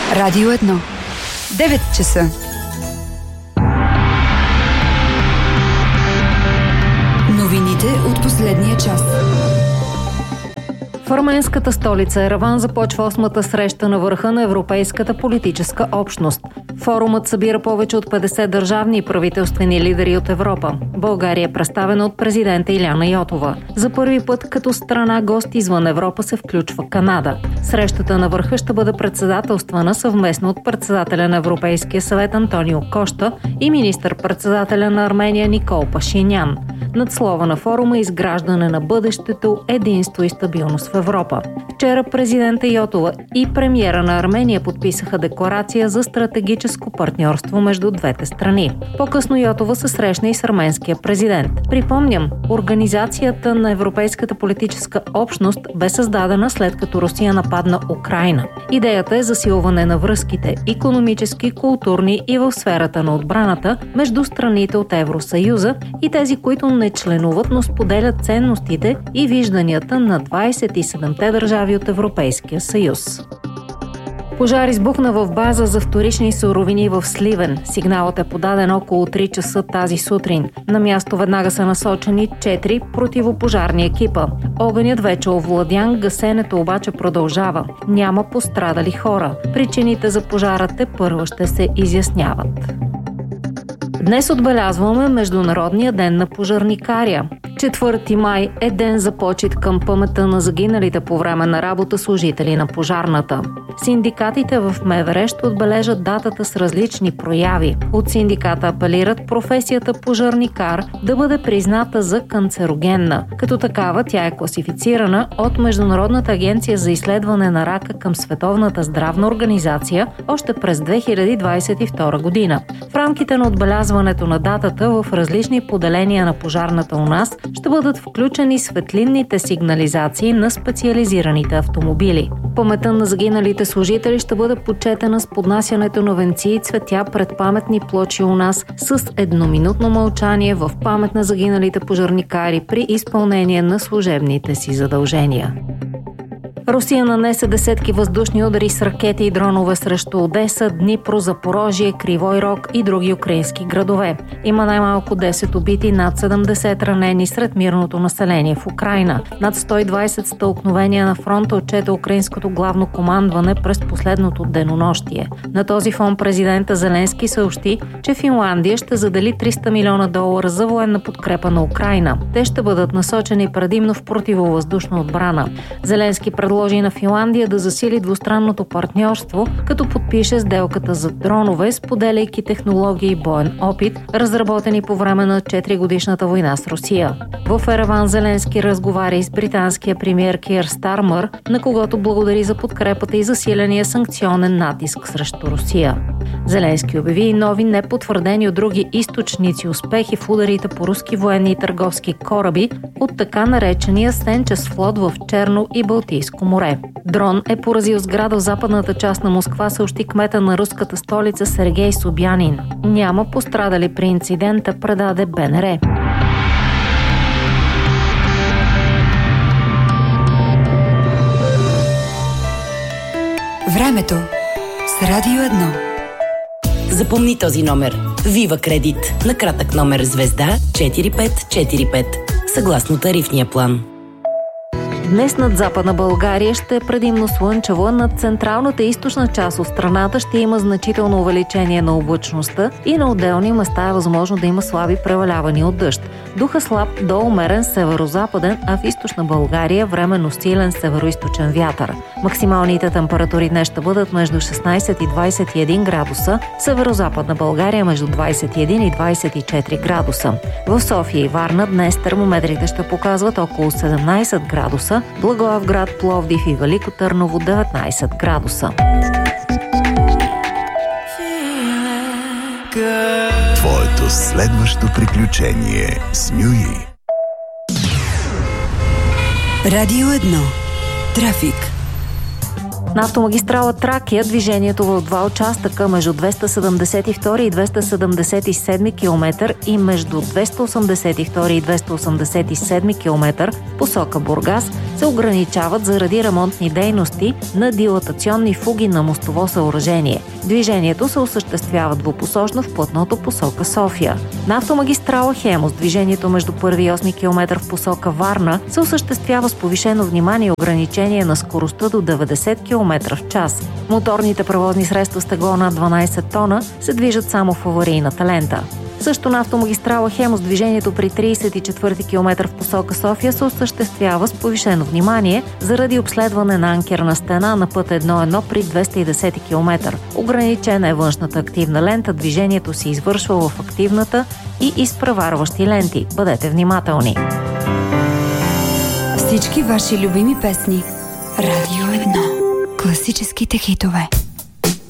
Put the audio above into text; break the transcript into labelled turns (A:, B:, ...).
A: Радио 1. 9 часа. Новините от последния час.
B: В арменската столица Ереван започва 8-та среща на върха на Европейската политическа общност. Форумът събира повече от 50 държавни и правителствени лидери от Европа. България е представена от президента Иляна Йотова. За първи път като страна гост извън Европа се включва Канада. Срещата на върха ще бъде председателствана съвместно от председателя на Европейския съвет Антонио Кошта и министър-председателя на Армения Никол Пашинян. Надслова на форума е изграждане на бъдещето, единство и стабилност в Европа. Вчера президента Йотова и премиера на Армения подписаха декларация за стратегическо партньорство между двете страни. По-късно Йотова се срещна и с арменския президент. Припомням, Организацията на Европейската политическа общност бе създадена след като Русия нападна Украйна. Идеята е засилване на връзките – икономически, културни и в сферата на отбраната между страните от Евросъюза и тези, които не членуват, но споделят ценностите и вижданията на 27-те държави от Европейския съюз. Пожар избухна в база за вторични суровини в Сливен. Сигналът е подаден около 3 часа тази сутрин. На място веднага са насочени 4 противопожарни екипа. Огънят вече овладян, гасенето обаче продължава. Няма пострадали хора. Причините за пожара тепърва ще се изясняват. Днес отбелязваме Международния ден на пожарникаря. 4 май е ден за почит към паметта на загиналите по време на работа служители на пожарната. Синдикатите в МВР ще отбележат датата с различни прояви. От синдиката апелират професията пожарникар да бъде призната за канцерогенна. Като такава тя е класифицирана от Международната агенция за изследване на рака към Световната здравна организация още през 2022 година. В рамките на отбелязването на датата в различни поделения на пожарната у нас ще бъдат включени светлинните сигнализации на специализираните автомобили. Паметта на загиналите служители ще бъде почетена с поднасянето на венци и цветя пред паметни плочи у нас с едноминутно мълчание в памет на загиналите пожарникари при изпълнение на служебните си задължения. Русия нанесе десетки въздушни удари с ракети и дронове срещу Одеса, Днипро, Запорожие, Кривой Рог и други украински градове. Има най-малко 10 убити, над 70 ранени сред мирното население в Украйна. Над 120 стълкновения на фронта отчете украинското главно командване през последното денонощие. На този фон президента Зеленски съобщи, че Финландия ще задели $300 милиона за военна подкрепа на Украйна. Те ще бъдат насочени предимно в противовъздушна отбрана. Зеленски предложи на Финландия да засили двустранното партньорство, като подпише сделката за дронове, споделяйки технологии и боен опит, разработени по време на 4-годишната война с Русия. В Ереван Зеленски разговаря и с британския премиер Кир Стармър, на когото благодари за подкрепата и засиления санкционен натиск срещу Русия. Зеленски обяви и нови непотвърдени от други източници успехи в ударите по руски военни и търговски кораби от така наречения Сенчес флот в Черно и Балтийско море. Дрон е поразил сграда в западната част на Москва, съобщи кмета на руската столица Сергей Собянин. Няма пострадали при инцидента, предаде БНР.
A: Времето с Радио 1.
C: Запомни този номер. Вива Кредит. На кратък номер звезда 4545. Съгласно тарифния план.
B: Днес над Западна България ще е предимно слънчево, над централната и източна част от страната ще има значително увеличение на облачността и на отделни места е възможно да има слаби превалявания от дъжд. Духа слаб до умерен северо-западен, а в източна България временно силен северо-источен вятър. Максималните температури днес ще бъдат между 16 и 21 градуса, в северо-западна България между 21 и 24 градуса. В София и Варна днес термометрите ще показват около 17 градуса, Благоевград, Пловдив и Велико Търново 19 градуса.
D: Твоето следващо приключение с Нюи.
A: Радио 1. Трафик.
B: На автомагистрала Тракия движението в два участъка между 272 и 277 км и между 282 и 287 км посока Бургас се ограничават заради ремонтни дейности на дилатационни фуги на мостово съоръжение. Движението се осъществява двупосочно в платното посока София. На автомагистрала Хемус движението между 1 и 8 км в посока Варна се осъществява с повишено внимание и ограничение на скоростта до 90 км в час. Моторните превозни средства с тегло над 12 тона се движат само в аварийната лента. Също на автомагистрала Хемус движението при 34 км в посока София се осъществява с повишено внимание заради обследване на анкерна стена на път 1.1 при 210 км. Ограничена е външната активна лента, движението се извършва в активната и изпреварващи ленти. Бъдете внимателни!
A: Всички ваши любими песни. Радио 1. Класическите хитове.